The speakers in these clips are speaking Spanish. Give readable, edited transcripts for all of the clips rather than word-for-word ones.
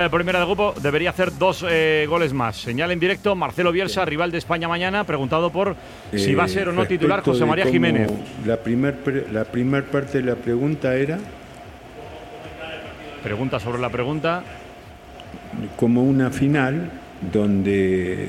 La primera de grupo debería hacer 2 goles más. Señala en directo Marcelo Bielsa, rival de España mañana, preguntado por si va a ser o no titular José María Jiménez. La primer parte de la pregunta era... Pregunta sobre la pregunta. Como una final donde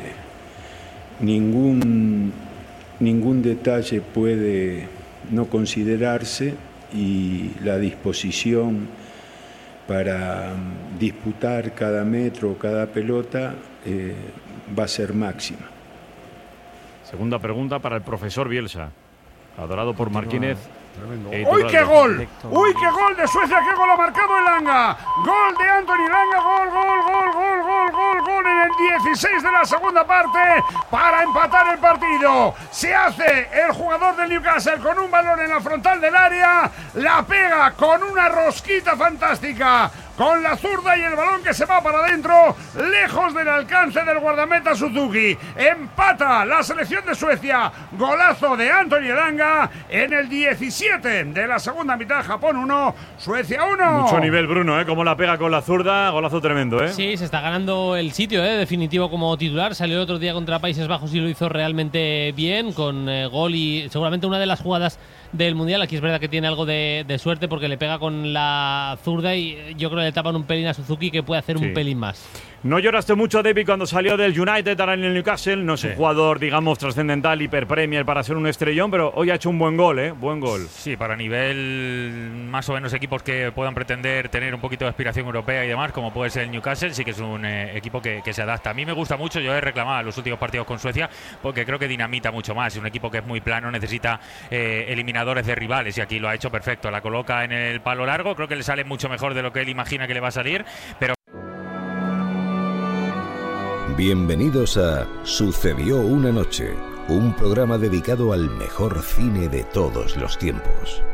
ningún detalle puede no considerarse y la disposición para disputar cada metro o cada pelota va a ser máxima. Segunda pregunta para el profesor Bielsa, adorado por Martínez. ¡Uy, qué gol! ¡Uy, qué gol de Suecia! ¡Qué gol ha marcado Elanga! ¡Gol de Anthony Elanga! ¡Gol en el 16 de la segunda parte para empatar el partido! Se hace el jugador del Newcastle con un balón en la frontal del área, la pega con una rosquita fantástica con la zurda y el balón que se va para adentro, lejos del alcance del guardameta Suzuki. Empata la selección de Suecia. Golazo de Anthony Elanga en el 17 de la segunda mitad. Japón 1, Suecia 1. Mucho nivel, Bruno, como la pega con la zurda. Golazo tremendo, Sí, se está ganando el sitio, definitivo como titular. Salió el otro día contra Países Bajos y lo hizo realmente bien, con gol y seguramente una de las jugadas del Mundial. Aquí es verdad que tiene algo de suerte porque le pega con la zurda y yo creo que le tapan un pelín a Suzuki, que puede hacer un pelín más. No lloraste mucho, David, cuando salió del United ahora en el Newcastle. No es un jugador, digamos, trascendental, hiperpremier para ser un estrellón, pero hoy ha hecho un buen gol, Buen gol. Sí, para nivel más o menos equipos que puedan pretender tener un poquito de aspiración europea y demás, como puede ser el Newcastle, sí que es un equipo que se adapta. A mí me gusta mucho, yo he reclamado los últimos partidos con Suecia, porque creo que dinamita mucho más. Es un equipo que es muy plano, necesita eliminadores de rivales, y aquí lo ha hecho perfecto. La coloca en el palo largo, creo que le sale mucho mejor de lo que él imagina que le va a salir, pero... Bienvenidos a Sucedió una noche, un programa dedicado al mejor cine de todos los tiempos.